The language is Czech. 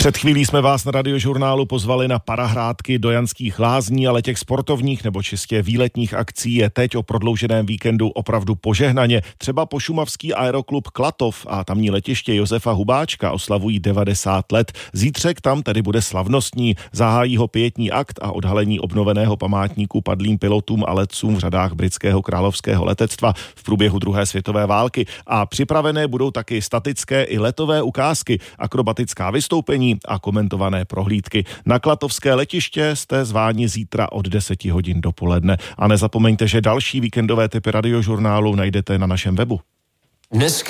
Před chvílí jsme vás na Radiožurnálu pozvali na parahrádky do Janských Lázní, ale těch sportovních nebo čistě výletních akcí je teď o prodlouženém víkendu opravdu požehnaně. Třeba pošumavský aeroklub Klatov a tamní letiště Josefa Hubáčka oslavují 90 let. Zítřek tam tedy bude slavnostní. Zahájí ho pietní akt a odhalení obnoveného památníku padlým pilotům a letcům v řadách britského královského letectva v průběhu druhé světové války. A připravené budou taky statické i letové ukázky, akrobatická vystoupení a komentované prohlídky. Na klatovské letiště jste zváni zítra od 10 hodin dopoledne. A nezapomeňte, že další víkendové tipy Radiožurnálu najdete na našem webu.